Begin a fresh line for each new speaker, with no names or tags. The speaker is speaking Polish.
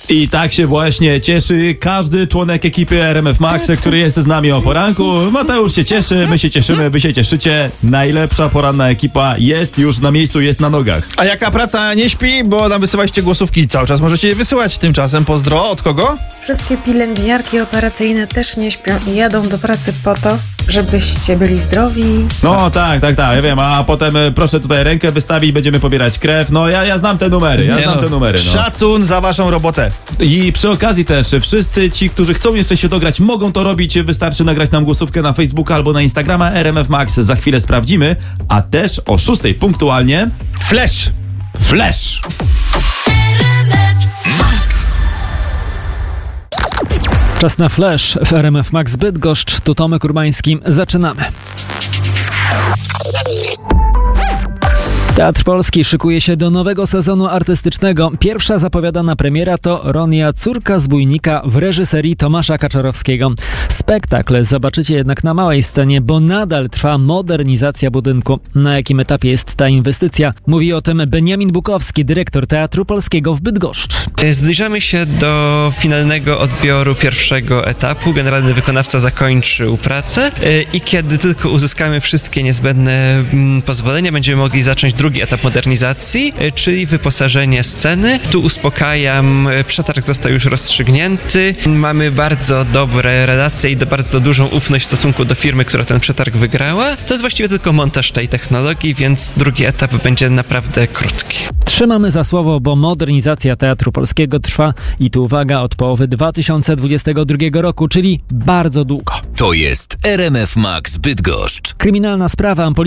I tak się właśnie cieszy każdy członek ekipy RMF Max, który jest z nami o poranku. Mateusz się cieszy, my się cieszymy, wy się cieszycie. Najlepsza poranna ekipa jest już na miejscu, jest na nogach.
A jaka praca nie śpi, bo nam wysyłaliście głosówki cały czas. Możecie je wysyłać tymczasem. Pozdro, od kogo?
Wszystkie pielęgniarki operacyjne też nie śpią i jadą do pracy po to, żebyście byli zdrowi.
No tak, ja wiem, a potem proszę tutaj rękę wystawić, będziemy pobierać krew. No ja znam te numery, no.
Szacun za waszą robotę.
I przy okazji też wszyscy ci, którzy chcą jeszcze się dograć, mogą to robić. Wystarczy nagrać nam głosówkę na Facebooka albo na Instagrama RMF Max. Za chwilę sprawdzimy, a też o 6 punktualnie Flash!
Czas na Flash w RMF Max Bydgoszcz. Tu Tomek Urbański. Zaczynamy. Teatr Polski szykuje się do nowego sezonu artystycznego. Pierwsza zapowiadana premiera to Ronia, córka zbójnika w reżyserii Tomasza Kaczorowskiego. Spektakl zobaczycie jednak na małej scenie, bo nadal trwa modernizacja budynku. Na jakim etapie jest ta inwestycja? Mówi o tym Beniamin Bukowski, dyrektor Teatru Polskiego w Bydgoszcz.
Zbliżamy się do finalnego odbioru pierwszego etapu. Generalny wykonawca zakończył pracę i kiedy tylko uzyskamy wszystkie niezbędne pozwolenia, będziemy mogli zacząć drugi etap modernizacji, czyli wyposażenie sceny. Tu uspokajam, przetarg został już rozstrzygnięty. Mamy bardzo dobre relacje i bardzo dużą ufność w stosunku do firmy, która ten przetarg wygrała. To jest właściwie tylko montaż tej technologii, więc drugi etap będzie naprawdę krótki.
Trzymamy za słowo, bo modernizacja Teatru Polskiego trwa i tu uwaga, od połowy 2022 roku, czyli bardzo długo.
To jest RMF Max Bydgoszcz.
Kryminalna sprawa.